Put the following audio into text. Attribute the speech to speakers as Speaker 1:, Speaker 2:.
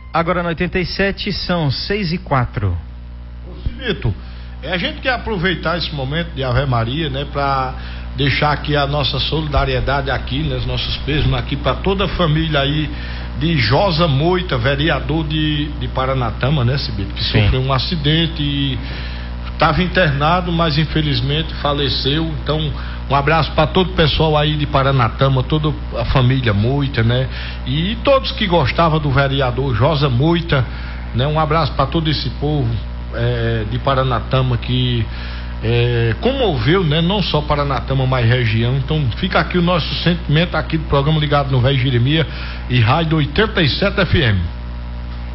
Speaker 1: Agora no 87 são 6:04.
Speaker 2: Ô Cibito, a gente quer aproveitar esse momento de Ave Maria, né, para deixar aqui a nossa solidariedade aqui, né, os nossos pêsames aqui para toda a família aí de Josa Moita, vereador de Paranatama, né, Cibito, que sofreu um acidente e estava internado, mas infelizmente faleceu. Então, um abraço para todo o pessoal aí de Paranatama, toda a família Moita, né? E todos que gostavam do vereador Josa Moita, né? Um abraço para todo esse povo de Paranatama que comoveu, né? Não só Paranatama, mas região. Então, fica aqui o nosso sentimento aqui do programa ligado no Velho Jeremias e Rádio 87 FM.